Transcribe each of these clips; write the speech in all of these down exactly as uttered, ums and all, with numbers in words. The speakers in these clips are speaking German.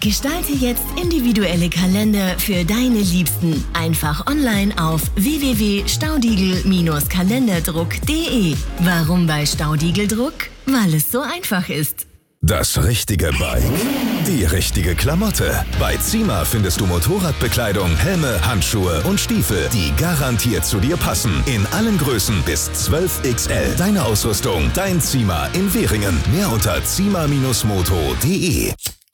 Gestalte jetzt individuelle Kalender für deine Liebsten. Einfach online auf w w w punkt staudigel Bindestrich kalenderdruck punkt d e. Warum bei Staudigel Druck? Weil es so einfach ist. Das richtige Bike, die richtige Klamotte. Bei Zima findest du Motorradbekleidung, Helme, Handschuhe und Stiefel, die garantiert zu dir passen. In allen Größen bis zwölf X L. Deine Ausrüstung, dein Zima in Währingen. Mehr unter zima Bindestrich moto punkt d e.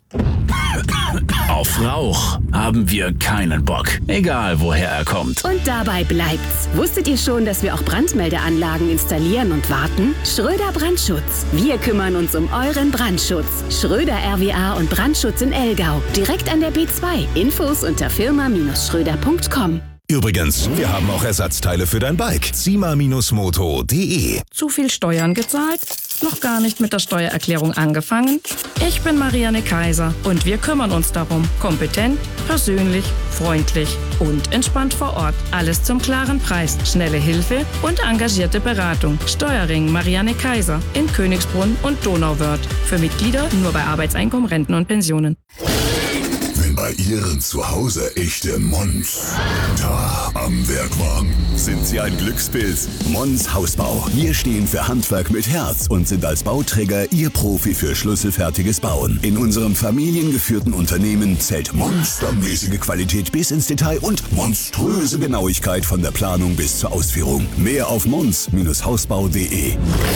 Auf Rauch haben wir keinen Bock, egal woher er kommt. Und dabei bleibt's. Wusstet ihr schon, dass wir auch Brandmeldeanlagen installieren und warten? Schröder Brandschutz. Wir kümmern uns um euren Brandschutz. Schröder R W A und Brandschutz in Elgau. Direkt an der B zwei. Infos unter firma Bindestrich schröder Punkt com. Übrigens, wir haben auch Ersatzteile für dein Bike. zima Bindestrich moto punkt d e. Zu viel Steuern gezahlt? Noch gar nicht mit der Steuererklärung angefangen? Ich bin Marianne Kaiser und wir kümmern uns darum. Kompetent, persönlich, freundlich und entspannt vor Ort. Alles zum klaren Preis, schnelle Hilfe und engagierte Beratung. Steuerring Marianne Kaiser in Königsbrunn und Donauwörth. Für Mitglieder nur bei Arbeitseinkommen, Renten und Pensionen. Wenn bei Ihren Zuhause echte Mons da am Werk waren, sind Sie ein Glückspilz? Mons Hausbau. Wir stehen für Handwerk mit Herz und sind als Bauträger Ihr Profi für schlüsselfertiges Bauen. In unserem familiengeführten Unternehmen zählt monstermäßige Qualität bis ins Detail und monströse Genauigkeit von der Planung bis zur Ausführung. Mehr auf mons Bindestrich hausbau punkt d e.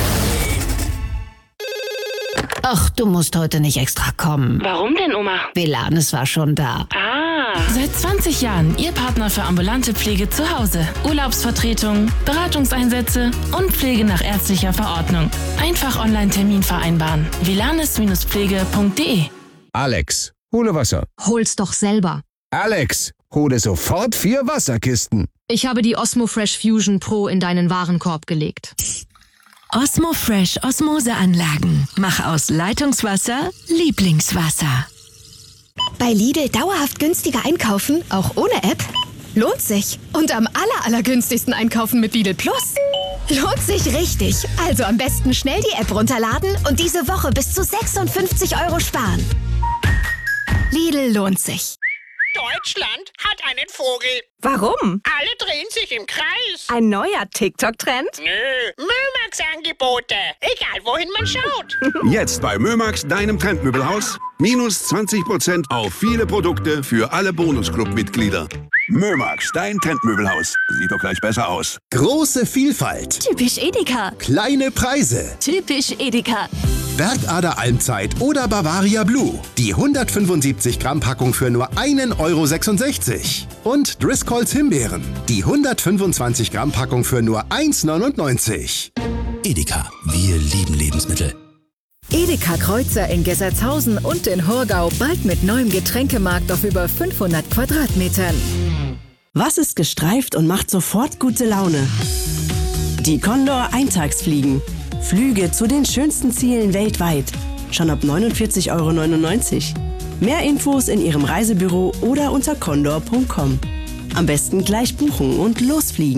Ach, du musst heute nicht extra kommen. Warum denn, Oma? Velanes war schon da. Ah. Seit zwanzig Jahren Ihr Partner für ambulante Pflege zu Hause. Urlaubsvertretung, Beratungseinsätze und Pflege nach ärztlicher Verordnung. Einfach Online-Termin vereinbaren. velanes Bindestrich pflege punkt d e. Alex, hole Wasser. Hol's doch selber. Alex, hole sofort vier Wasserkisten. Ich habe die Osmo Fresh Fusion Pro in deinen Warenkorb gelegt. Osmo Fresh Osmoseanlagen. Mach aus Leitungswasser Lieblingswasser. Bei Lidl dauerhaft günstiger einkaufen, auch ohne App? Lohnt sich. Und am aller, allergünstigsten einkaufen mit Lidl Plus? Lohnt sich richtig. Also am besten schnell die App runterladen und diese Woche bis zu sechsundfünfzig Euro sparen. Lidl lohnt sich. Deutschland hat einen Vogel. Warum? Alle drehen sich im Kreis. Ein neuer TikTok-Trend? Nö, Mömax-Angebote. Egal, wohin man schaut. Jetzt bei Mömax, deinem Trendmöbelhaus. Minus zwanzig Prozent auf viele Produkte für alle Bonusclub-Mitglieder. Mömax, dein Trendmöbelhaus. Sieht doch gleich besser aus. Große Vielfalt. Typisch Edeka. Kleine Preise. Typisch Edeka. Bergader Almzeit oder Bavaria Blue. Die hundertfünfundsiebzig Gramm Packung für nur einen Euro sechsundsechzig. Und Driscolls Himbeeren. Die hundertfünfundzwanzig Gramm Packung für nur eins neunundneunzig. Edeka, wir lieben Lebensmittel. Edeka Kreuzer in Gessertshausen und in Horgau bald mit neuem Getränkemarkt auf über fünfhundert Quadratmetern. Was ist gestreift und macht sofort gute Laune? Die Condor Eintagsfliegen. Flüge zu den schönsten Zielen weltweit. Schon ab neunundvierzig Euro neunundneunzig. Mehr Infos in Ihrem Reisebüro oder unter condor punkt com. Am besten gleich buchen und losfliegen.